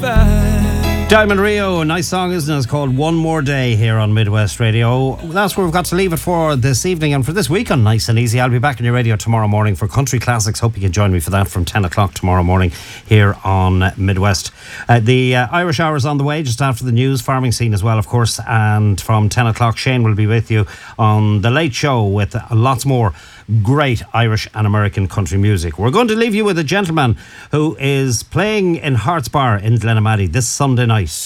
Diamond Rio, a nice song, isn't it? It's called One More Day here on Midwest Radio. That's where we've got to leave it for this evening and for this week on Nice and Easy. I'll be back on your radio tomorrow morning for Country Classics. Hope you can join me for that from 10 o'clock tomorrow morning here on Midwest. The Irish Hour is on the way just after the news, farming scene as well, of course. And from 10 o'clock, Shane will be with you on The Late Show with lots more great Irish and American country music. We're going to leave you with a gentleman who is playing in Hearts Bar in Glenamaddy this Sunday night.